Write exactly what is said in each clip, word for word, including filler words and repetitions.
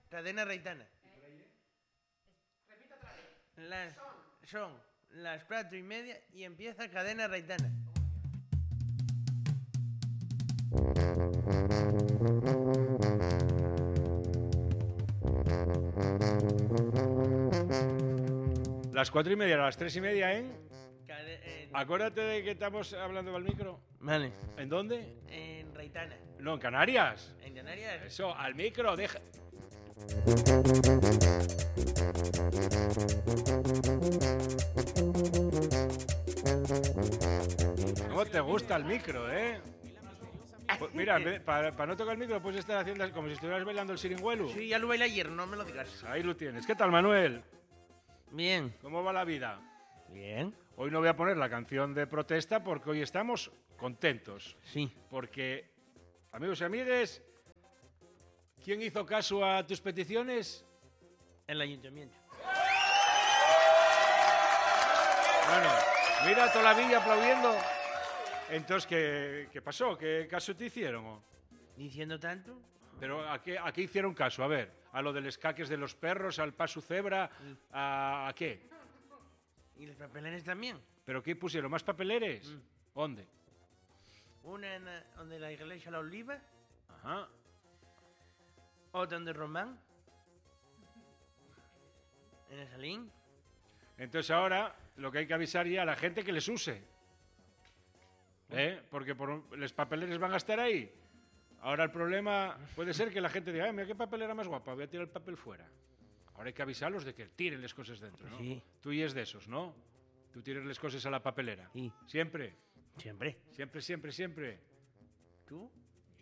Cadena Reitana. Las, son las cuatro y media y empieza Cadena Reitana. Las cuatro y media, a las tres y media, ¿eh? Cade en... Acuérdate de que estamos hablando al micro. Vale. ¿En dónde? En Reitana. No, en Canarias. En Canarias. Eso, al micro, deja... ¿Cómo te gusta el micro, eh? Pues mira, para, para no tocar el micro puedes estar haciendo como si estuvieras bailando el siringüelo. Sí, ya lo bailé ayer, no me lo digas. Ahí lo tienes. ¿Qué tal, Manuel? Bien. ¿Cómo va la vida? Bien. Hoy no voy a poner la canción de protesta porque hoy estamos contentos. Sí. Porque, amigos y amigues, ¿quién hizo caso a tus peticiones? El ayuntamiento. Bueno, mira toda la villa aplaudiendo. Entonces, ¿qué, qué pasó? ¿Qué caso te hicieron? ¿O? ¿Diciendo tanto? Pero ¿a qué, ¿a qué hicieron caso? A ver, ¿a lo de los caques de los perros, al paso cebra? ¿A, a qué? ¿Y los papeleres también? ¿Pero qué pusieron? ¿Más papeleres? Mm. ¿Dónde? Una en la, donde la iglesia La Oliva, Ajá. otra donde Román, en el Salín. Entonces ahora lo que hay que avisar ya a la gente que les use. ¿Eh? Porque por, los papeleres van a estar ahí. Ahora el problema puede ser que la gente diga, mira qué papelera más guapa, voy a tirar el papel fuera. Ahora hay que avisarlos de que tiren las cosas dentro, ¿no? Sí. Tú y es de esos, ¿no? Tú tiras las cosas a la papelera. Sí. Siempre. Siempre. Siempre, siempre, siempre. ¿Tú?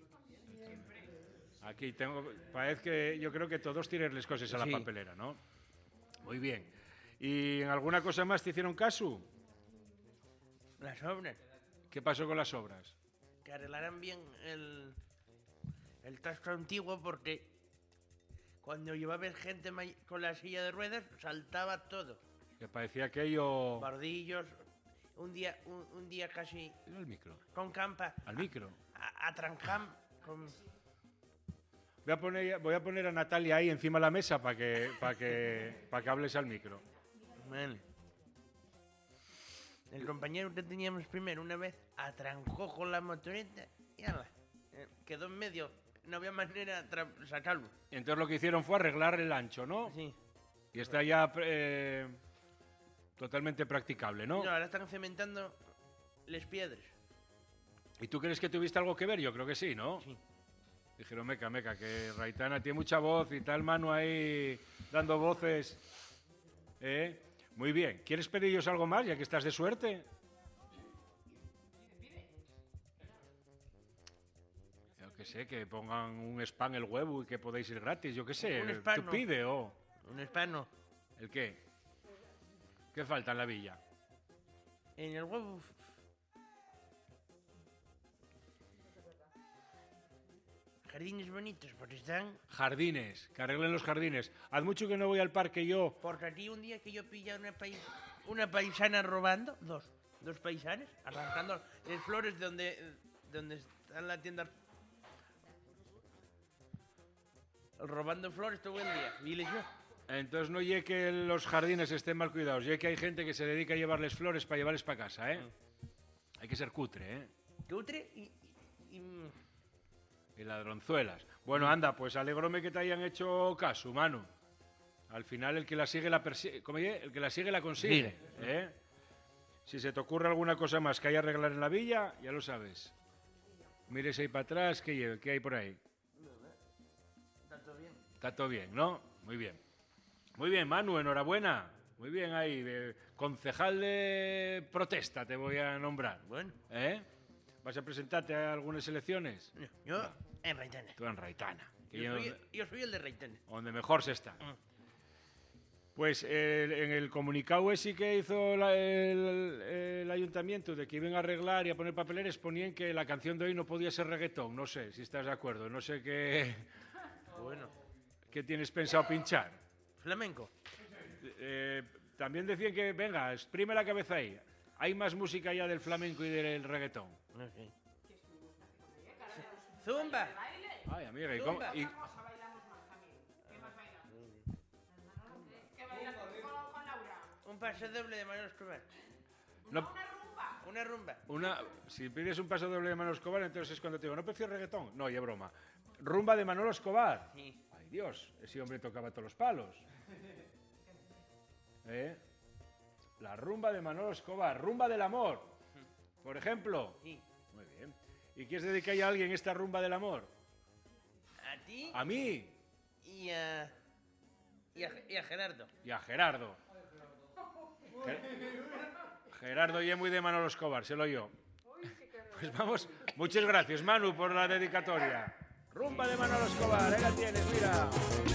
Aquí tengo, parece que yo creo que todos tiran las cosas a la Sí. papelera, ¿no? Muy bien. ¿Y en alguna cosa más te hicieron caso? Las obras. ¿Qué pasó con las obras? Que arreglaran bien el, el tasco antiguo porque cuando iba a ver gente may- con la silla de ruedas saltaba todo. Que parecía aquello... Bardillos, un día, un, un día casi Al micro. con campa. Al micro. A, a Tranjam con... Voy a poner, voy a poner a Natalia ahí encima de la mesa para que, para que, para que hables al micro. Vale. El compañero que teníamos primero una vez atrancó con la motoreta y ala, eh, quedó en medio. No había manera de sacarlo. Entonces lo que hicieron fue arreglar el ancho, ¿no? Sí. Y está ya eh, totalmente practicable, ¿no? No, ahora están cementando las piedras. ¿Y tú crees que tuviste algo que ver? Yo creo que sí, ¿no? Sí. Dijeron, meca, meca, que Reitana tiene mucha voz y tal Manu ahí dando voces. ¿Eh? Muy bien. ¿Quieres pedirles algo más, ya que estás de suerte? Yo qué sé, que pongan un spam el huevo y que podéis ir gratis, yo qué sé. Un spam, ¿Tú no. pide o...? Un hispano. ¿El qué? ¿Qué falta en la villa? En el huevo. Jardines bonitos, porque están. Jardines, que arreglen los jardines. Haz mucho que no voy al parque yo. Porque aquí un día que yo pillé una, pais... una paisana robando, dos, dos paisanes, arrancando las flores de donde, donde está la tienda. Robando flores todo el día. Y les yo. Entonces no ye que los jardines estén mal cuidados, ye que hay gente que se dedica a llevarles flores para llevarles para casa, ¿eh? Mm. Hay que ser cutre, ¿eh? Cutre y... y, y... Y ladronzuelas. Bueno, anda, pues alegróme que te hayan hecho caso, Manu. Al final el que la sigue la persigue. ¿Cómo ye? El que la sigue la consigue. ¿Eh? Si se te ocurre alguna cosa más que hay que arreglar en la villa, ya lo sabes. Mires ahí para atrás, ¿qué, lleve? ¿Qué hay por ahí? Está todo bien. Está todo bien, ¿no? Muy bien. Muy bien, Manu, enhorabuena. Muy bien ahí. Eh, concejal de protesta te voy a nombrar. Bueno. ¿Eh? ¿Vas a presentarte a algunas elecciones? Yo en Reitana. Tú en Reitana. Que Yo, yo- soy, yo soy el de Reitana. donde mejor se está. Mm. Pues eh, en el comunicado ese que hizo la- el, el ayuntamiento de que iban a arreglar y a poner papeleres, ponían que la canción de hoy no podía ser reggaetón. No sé si estás de acuerdo. No sé qué, Bueno. qué tienes pensado pinchar. Flamenco. Eh, también decían que, venga, exprime la cabeza ahí. Hay más música ya del flamenco y del reggaetón. Okay. Zumba. Ay, amiga, ¿y cómo, Zumba. y- Un paso doble de Manolo Escobar. No, Una rumba. una, si pides un paso doble de Manolo Escobar, entonces es cuando te digo, ¿no prefiero reggaetón? No, ya broma. Rumba de Manolo Escobar. Sí. Ay, Dios, ese hombre tocaba todos los palos. ¿Eh? La rumba de Manolo Escobar, rumba del amor, por ejemplo. Sí. Muy bien. ¿Y quieres dedicar a alguien esta rumba del amor? A ti A mí y a... Y a, y a Gerardo. y a Gerardo. Ger- Gerardo y muy de Manolo Escobar, se lo yo. Pues vamos, muchas gracias Manu por la dedicatoria. Rumba de Manolo Escobar, ahí la tienes, mira.